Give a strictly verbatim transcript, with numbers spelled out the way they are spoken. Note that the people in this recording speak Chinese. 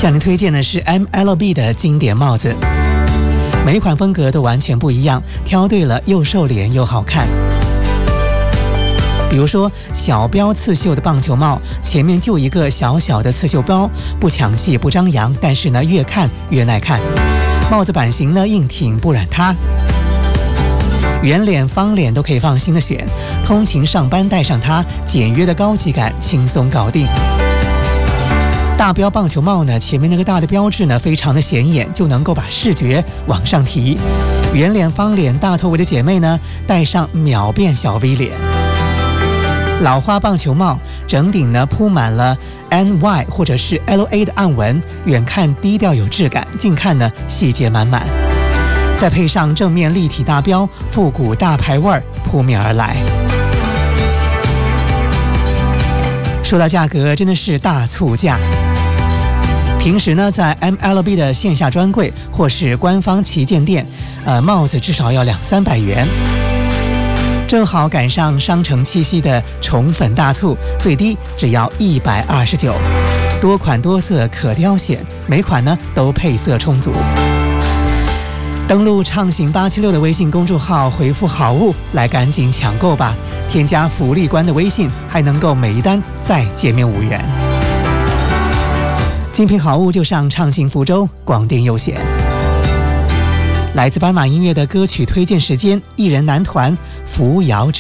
向您推荐的是 M L B 的经典帽子，每一款风格都完全不一样，挑对了又瘦脸又好看。比如说小标刺绣的棒球帽，前面就一个小小的刺绣标，不抢戏不张扬，但是呢越看越耐看。帽子版型呢硬挺不软塌，圆脸方脸都可以放心的选，通勤上班戴上它，简约的高级感轻松搞定。大标棒球帽呢，前面那个大的标志呢非常的显眼，就能够把视觉往上提。圆脸方脸大头围的姐妹呢，戴上秒变小 V 脸。老花棒球帽整顶呢铺满了 N Y 或者是 L A 的暗纹，远看低调有质感，近看呢细节满满。再配上正面立体大标，复古大牌味儿扑面而来。说到价格，真的是大促价。平时呢，在 M L B 的线下专柜或是官方旗舰店，呃，帽子至少要两三百元。正好赶上商城七夕的宠粉大促，最低只要一百二十九，多款多色可挑选，每款呢都配色充足。登录畅行八七六的微信公众号，回复好物来赶紧抢购吧！添加福利官的微信，还能够每一单再减免五元。精品好物就上畅行福州，广电优选。来自斑马音乐的歌曲推荐时间，艺人男团扶摇之